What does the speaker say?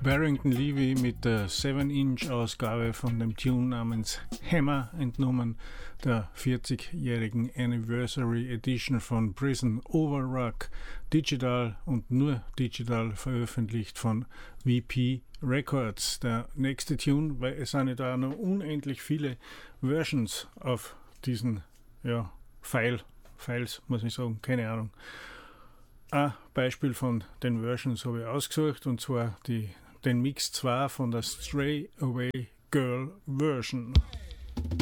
Barrington Levy mit der 7-Inch-Ausgabe von dem Tune namens Hammer, entnommen der 40-jährigen Anniversary Edition von Prison Overrock, digital und nur digital veröffentlicht von VP Records. Der nächste Tune, weil es sind ja da noch unendlich viele Versions auf diesen Files, muss ich sagen, keine Ahnung. Ein Beispiel von den Versions habe ich ausgesucht, und zwar den Mix 2 von der Stray Away Girl Version.